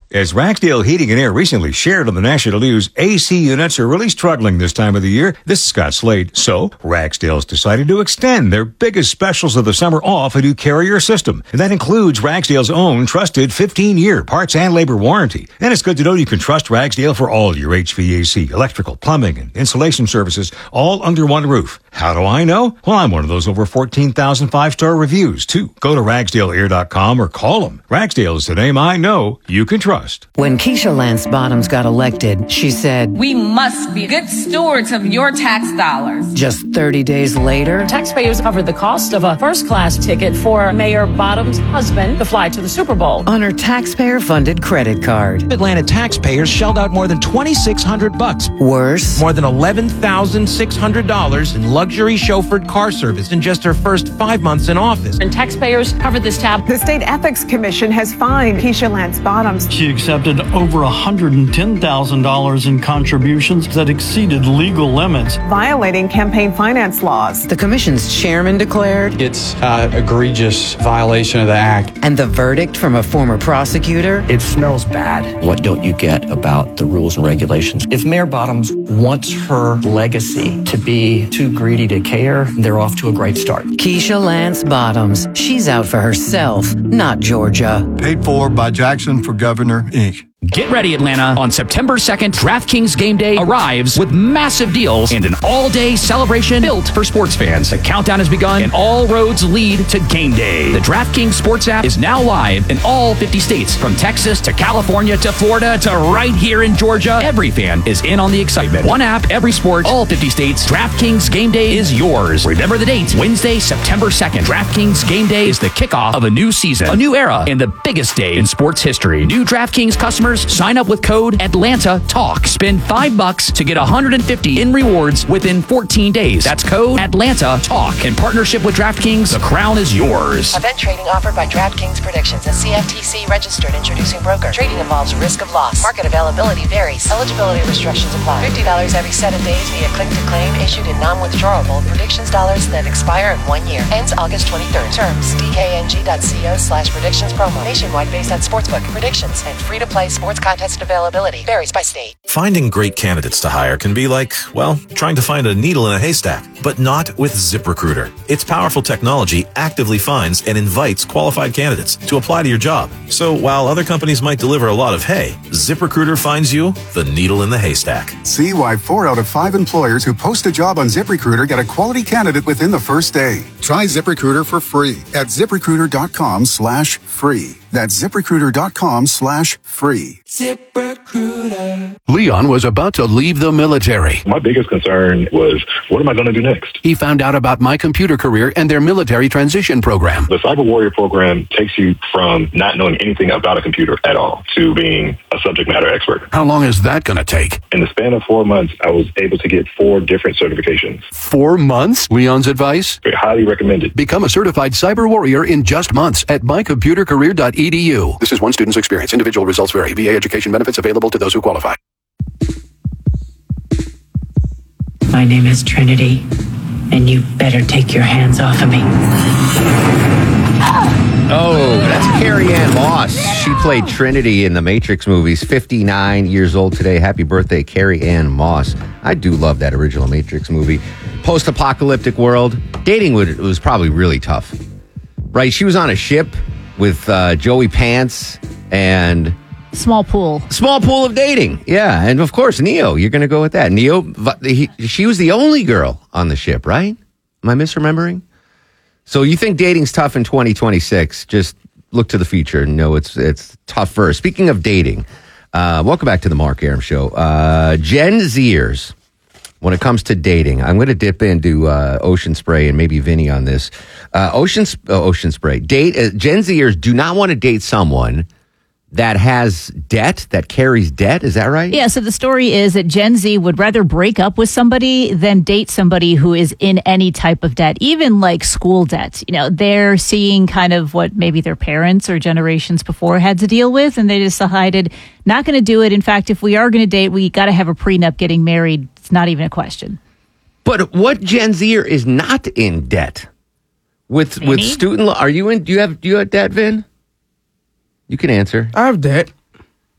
As Ragsdale Heating and Air recently shared on the national news, AC units are really struggling this time of the year. This is Scott Slade. So, Ragsdale's decided to extend their biggest specials of the summer off a new Carrier system. And that includes Ragsdale's own trusted 15-year parts and labor warranty. And it's good to know you can trust Ragsdale for all your HVAC, electrical, plumbing, and insulation services, all under one roof. How do I know? Well, I'm one of those over 14,000 five-star reviews, too. Go to RagsdaleAir.com or call them. Ragsdale is the name I know you can trust. When Keisha Lance Bottoms got elected, she said, "We must be good stewards of your tax dollars." Just 30 days later, taxpayers covered the cost of a first-class ticket for Mayor Bottoms' husband to fly to the Super Bowl on her taxpayer-funded credit card. Atlanta taxpayers shelled out more than $2,600. Worse, more than $11,600 in luxury chauffeured car service in just her first 5 months in office. And taxpayers covered this tab. The State Ethics Commission has fined Keisha Lance Bottoms. She accepted over $110,000 in contributions that exceeded legal limits, violating campaign finance laws. The commission's chairman declared it's an egregious violation of the act. And the verdict from a former prosecutor? It smells bad. What don't you get about the rules and regulations? If Mayor Bottoms wants her legacy to be too greedy to care, they're off to a great start. Keisha Lance Bottoms. She's out for herself, not Georgia. Paid for by Jackson for Governor, Inc. Get ready, Atlanta. On September 2nd, DraftKings Game Day arrives with massive deals and an all-day celebration built for sports fans. The countdown has begun and all roads lead to Game Day. The DraftKings Sports app is now live in all 50 states, from Texas to California to Florida to right here in Georgia. Every fan is in on the excitement. One app, every sport, all 50 states. DraftKings Game Day is yours. Remember the date, Wednesday, September 2nd. DraftKings Game Day is the kickoff of a new season, a new era, and the biggest day in sports history. New DraftKings customers sign up with code Atlanta Talk. Spend $5 to get $150 in rewards within 14 days. That's code Atlanta Talk. In partnership with DraftKings, the crown is yours. Event trading offered by DraftKings Predictions, a CFTC registered introducing broker. Trading involves risk of loss. Market availability varies. Eligibility restrictions apply. $50 every 7 days via click to claim, issued in non-withdrawable predictions dollars that expire in 1 year. Ends August 23rd. Terms dkng.co/predictions promo. Nationwide based on sportsbook predictions and free to play sports contest availability varies by state. Finding great candidates to hire can be like, well, trying to find a needle in a haystack, but not with ZipRecruiter. Its powerful technology actively finds and invites qualified candidates to apply to your job. So while other companies might deliver a lot of hay, ZipRecruiter finds you the needle in the haystack. See why 4 out of 5 employers who post a job on ZipRecruiter get a quality candidate within the first day. Try ZipRecruiter for free at ZipRecruiter.com/free. That's ZipRecruiter.com/free. ZipRecruiter. Leon was about to leave the military. My biggest concern was, what am I going to do next? He found out about My Computer Career and their military transition program. The Cyber Warrior program takes you from not knowing anything about a computer at all to being a subject matter expert. How long is that going to take? In the span of 4 months, I was able to get 4 different certifications. 4 months? Leon's advice? Highly recommended. Become a certified cyber warrior in just months at mycomputercareer.edu. This is one student's experience. Individual results vary. VA education benefits available to those who qualify. My name is Trinity, and you better take your hands off of me. Oh, that's Carrie Ann Moss. She played Trinity in the Matrix movies. 59 years old today. Happy birthday, Carrie Ann Moss. I do love that original Matrix movie. Post-apocalyptic world. Dating was probably really tough. Right? She was on a ship with Joey Pants and... Small pool of dating. Yeah. And of course, Neo. You're going to go with that. Neo, she was the only girl on the ship, right? Am I misremembering? So you think dating's tough in 2026? Just look to the future and know it's tougher. Speaking of dating, welcome back to the Mark Arum Show. Gen Zers, when it comes to dating, I'm going to dip into Ocean Spray and maybe Vinny on this. Ocean Spray. Gen Zers do not want to date someone that has debt, that carries debt. Is that right? Yeah, so the story is that Gen Z would rather break up with somebody than date somebody who is in any type of debt, even like school debt. You know, they're seeing kind of what maybe their parents or generations before had to deal with, and they decided not going to do it. In fact, if we are going to date, we got to have a prenup. Getting married, it's not even a question. But what Gen Zer is not in debt? With student loan, are you in? Do you have debt, Vin? You can answer. I have debt.